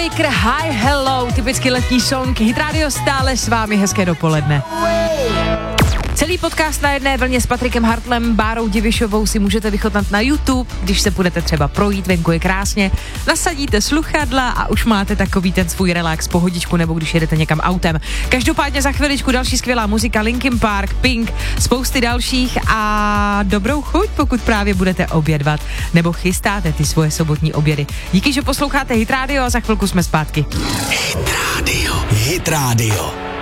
Baker, Hi Hello, typicky letní song, Hit Radio stále s vámi, hezké dopoledne. Celý podcast na jedné vlně s Patrikem Hartlem, Bárou Divišovou si můžete vychutnat na YouTube, když se budete třeba projít, venku je krásně, nasadíte sluchadla a už máte takový ten svůj relax, pohodičku, nebo když jedete někam autem. Každopádně za chviličku další skvělá muzika, Linkin Park, Pink, spousty dalších a dobrou chuť, pokud právě budete obědvat nebo chystáte ty svoje sobotní obědy. Díky, že posloucháte Hit Radio a za chvilku jsme zpátky. Hit Radio. Hit Radio.